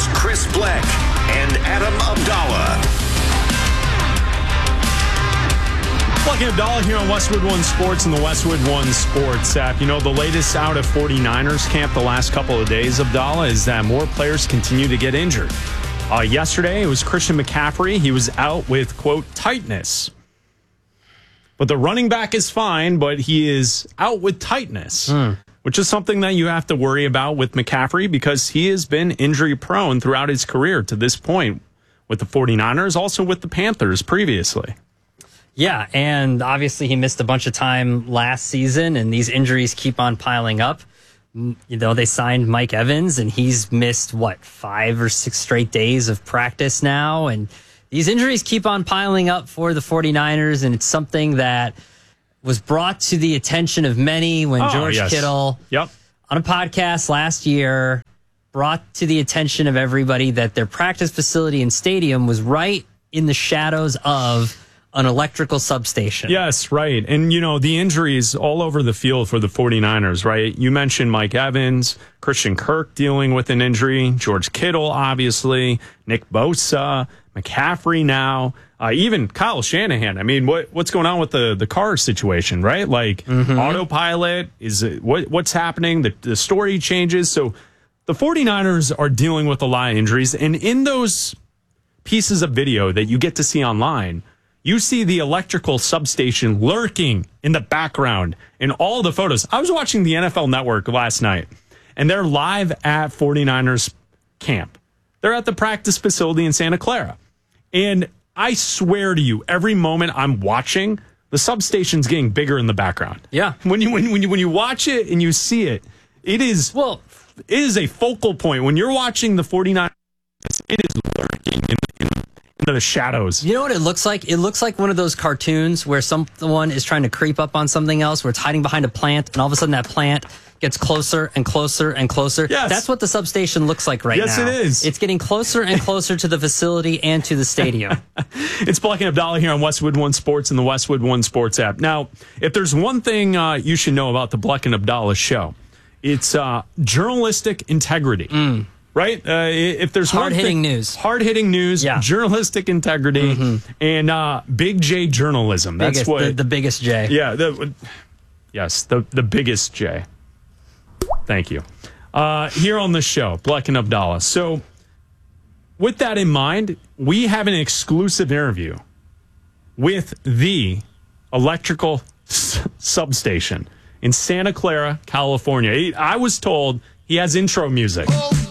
Here's Chris Black and Adam Abdallah. Black and Abdallah here on Westwood One Sports and the Westwood One Sports app. You know, the latest out of 49ers camp the last couple of days, Abdallah, is that more players continue to get injured. Yesterday, it was Christian McCaffrey. He was out with, quote, tightness. But the running back is fine, but he is out with tightness, which is something that you have to worry about with McCaffrey because he has been injury prone throughout his career to this point with the 49ers, also with the Panthers previously. Yeah, and obviously he missed a bunch of time last season, and these injuries keep on piling up. You know, they signed Mike Evans, and he's missed, 5 or 6 straight days of practice now, and these injuries keep on piling up for the 49ers, and it's something that was brought to the attention of many when George Kittle, on a podcast last year, brought to the attention of everybody that their practice facility and stadium was right in the shadows of an electrical substation. Yes, right. And, you know, the injuries all over the field for the 49ers, right? You mentioned Mike Evans, Christian Kirk dealing with an injury, George Kittle, obviously, Nick Bosa, McCaffrey now, even Kyle Shanahan. I mean, what's going on with the car situation, right? Like, autopilot, what's happening? The story changes. So the 49ers are dealing with a lot of injuries. And in those pieces of video that you get to see online, you see the electrical substation lurking in the background in all the photos. I was watching the NFL Network last night, and they're live at 49ers camp. They're at the practice facility in Santa Clara. And I swear to you, every moment I'm watching, the substation's getting bigger in the background. Yeah. When you watch it and you see it, it is a focal point. When you're watching the 49ers, it is lurking in the shadows. You know what it looks like? It looks like one of those cartoons where someone is trying to creep up on something else, where it's hiding behind a plant, and all of a sudden that plant gets closer and closer and closer. Yes. That's what the substation looks like right now. Yes, it is. It's getting closer and closer to the facility and to the stadium. It's Black and Abdallah here on Westwood One Sports and the Westwood One Sports app. Now, if there's one thing you should know about the Black and Abdallah show, it's journalistic integrity. Right? If there's hard-hitting news, journalistic integrity, and Big J journalism. That's the biggest J. Yeah. The biggest J. Thank you. Here on the show, Black and Abdallah. So, with that in mind, we have an exclusive interview with the electrical substation in Santa Clara, California. I was told he has intro music.